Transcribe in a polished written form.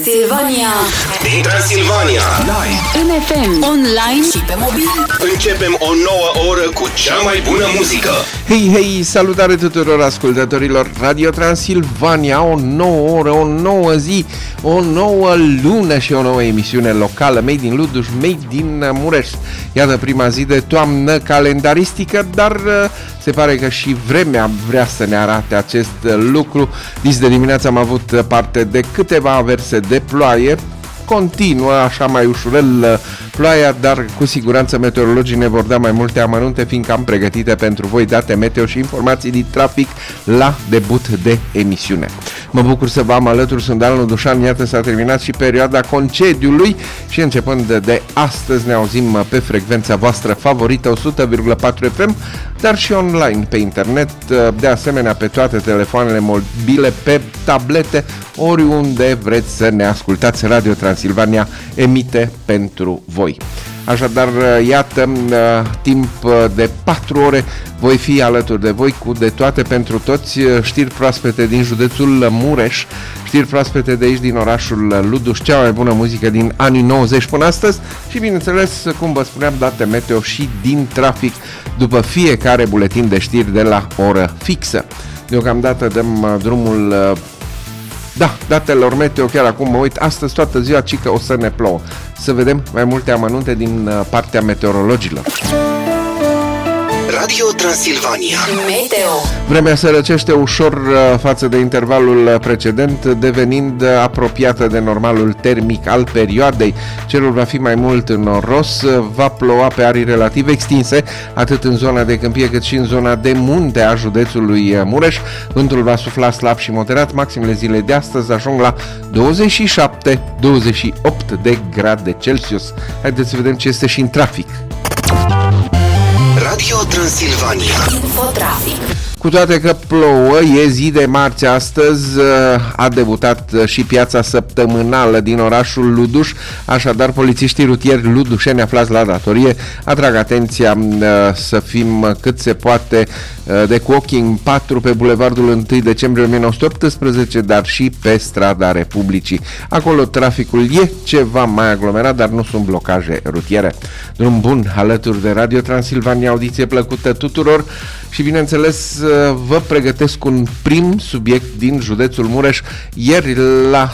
Silvania. Din Transilvania. Live. În FM, online și pe mobil. Începem o nouă oră cu cea mai bună muzică. Hei, salutare tuturor ascultătorilor Radio Transilvania. O nouă oră, o nouă zi, o nouă lună și o nouă emisiune locală, made din Luduș, made din Mureș. Iată prima zi de toamnă calendaristică, dar se pare că și vremea vrea să ne arate acest lucru. Dis de dimineață am avut parte de câteva averse de ploaie. Continuă așa mai ușurel ploaia, dar cu siguranță meteorologii ne vor da mai multe amănunte, fiindcă am pregătite pentru voi date meteo și informații din trafic la debut de emisiune. Mă bucur să vă am alături, sunt Dan Ludușan, iată s-a terminat și perioada concediului și începând de astăzi ne auzim pe frecvența voastră favorită 100,4 FM, dar și online pe internet, de asemenea pe toate telefoanele mobile, pe tablete, oriunde vreți să ne ascultați. Radio Transilvania emite pentru voi. Așadar, iată, timp de 4 ore voi fi alături de voi cu de toate pentru toți, știri proaspete din județul Mureș, știri proaspete de aici din orașul Luduș, cea mai bună muzică din anii 90 până astăzi și, bineînțeles, cum vă spuneam, date meteo și din trafic după fiecare buletin de știri de la oră fixă. Deocamdată dăm drumul datelor meteo, chiar acum mă uit, astăzi toată ziua cică o să ne plouă. Să vedem mai multe amănunte din partea meteorologilor. Radio Transilvania. Meteo. Vremea se răcește ușor față de intervalul precedent, devenind apropiată de normalul termic al perioadei. Cerul va fi mai mult noros, va ploua pe arii relativ extinse, atât în zona de câmpie cât și în zona de munte a județului Mureș. Vântul va sufla slab și moderat, maximele zilei de astăzi ajung la 27-28 de grade Celsius. Haideți să vedem ce este și în trafic. Radio Transilvania. Infotrafic. Cu toate că plouă, e zi de marți astăzi, a debutat și piața săptămânală din orașul Luduș, așadar polițiștii rutieri ludușeni aflați la datorie atrag atenția să fim cât se poate de cu ochii în patru pe bulevardul 1 decembrie 1918, dar și pe strada Republicii. Acolo traficul e ceva mai aglomerat, dar nu sunt blocaje rutiere. Drum bun alături de Radio Transilvania, audiție plăcută tuturor și, bineînțeles, vă pregătesc un prim subiect din județul Mureș. Ieri la